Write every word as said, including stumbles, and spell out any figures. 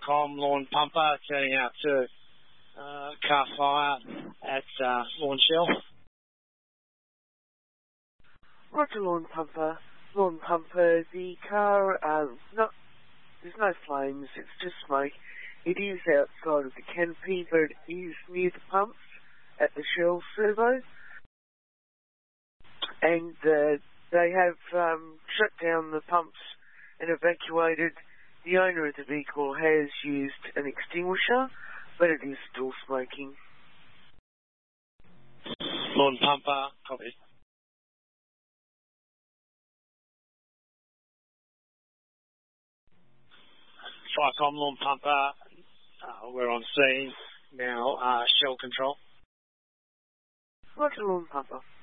Tricom Lawn Pumper, turning out to uh, car fire at uh, Lawn Shell. Roger, Lawn Pumper. Lawn Pumper, the car, uh, not, there's no flames, it's just smoke. It is outside of the canopy, but it is near the pumps at the Shell servo. And uh, they have um, shut down the pumps and evacuated. The owner of the vehicle has used an extinguisher, but it is still smoking. Lawn Pumper, copy. Tricom Lawn Pumper, uh, we're on scene now, uh, Shell control. Roger, Lawn Pumper.